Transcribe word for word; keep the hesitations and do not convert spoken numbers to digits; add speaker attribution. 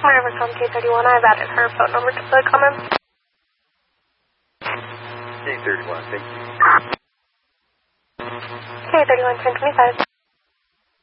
Speaker 1: customer Evercom K thirty-one. I've added her phone number to the comments.
Speaker 2: K thirty-one, thank you.
Speaker 1: K thirty-one, ten twenty-five.